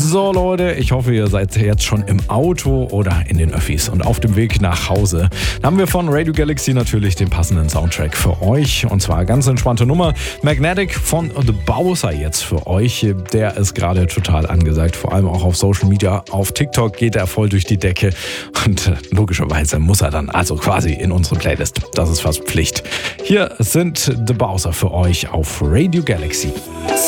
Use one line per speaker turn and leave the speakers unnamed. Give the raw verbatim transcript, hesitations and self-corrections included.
So Leute, ich hoffe, ihr seid jetzt schon im Auto oder in den Öffis und auf dem Weg nach Hause. Da haben wir von Radio Galaxy natürlich den passenden Soundtrack für euch. Und zwar ganz entspannte Nummer. Magnetic von The Bowser jetzt für euch. Der ist gerade total angesagt, vor allem auch auf Social Media. Auf TikTok geht er voll durch die Decke. Und logischerweise muss er dann also quasi in unsere Playlist. Das ist fast Pflicht. Hier sind The Bowser für euch auf Radio Galaxy.